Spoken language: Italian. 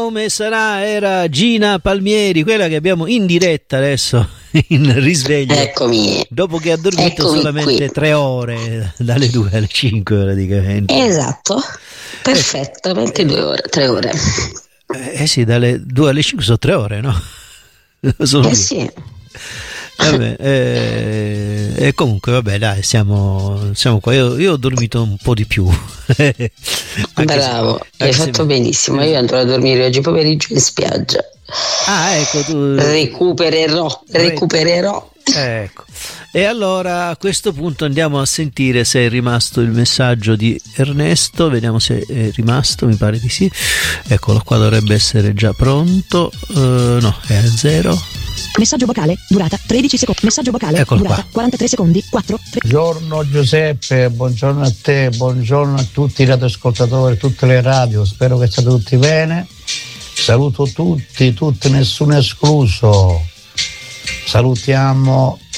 come sarà? Era Gina Palmieri, quella che abbiamo in diretta adesso in risveglio. Eccomi. Dopo che ha dormito solamente 3 ore, dalle 2 alle 5 praticamente. Esatto, perfettamente 2 ore, 3 ore. Sì, dalle 2 alle 5 sono 3 ore, no? Sì. Vabbè, e comunque vabbè, dai, siamo qua. Io ho dormito un po' di più. Bravo, hai fatto benissimo. Io andrò a dormire oggi pomeriggio in spiaggia. Ah, ecco, tu recupererò. Ecco. E allora a questo punto andiamo a sentire se è rimasto il messaggio di Ernesto. Vediamo se è rimasto, mi pare di sì. Eccolo qua, dovrebbe essere già pronto. No, è a 0. Messaggio vocale, durata 13 secondi. Messaggio vocale, eccolo durata qua. 43 secondi. 4, 3. Buongiorno Giuseppe, buongiorno a te, buongiorno a tutti i radioascoltatori, tutte le radio, spero che state tutti bene. Saluto tutti, nessuno escluso. Salutiamo